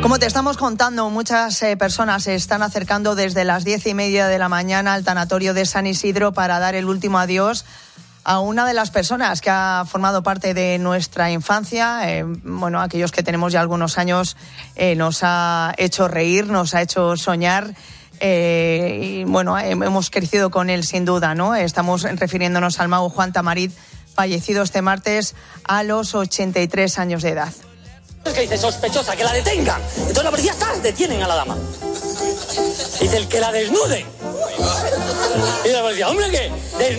Como te estamos contando, muchas personas se están acercando desde las 10:30 de la mañana al tanatorio de San Isidro para dar el último adiós a una de las personas que ha formado parte de nuestra infancia. Aquellos que tenemos ya algunos años, nos ha hecho reír, nos ha hecho soñar. Hemos crecido con él sin duda, ¿no? Estamos refiriéndonos al mago Juan Tamarit, fallecido este martes a los 83 años de edad. Que dice sospechosa, que la detengan. Entonces la policía detienen a la dama. Dice el que la desnude. Y la policía, hombre, ¿qué?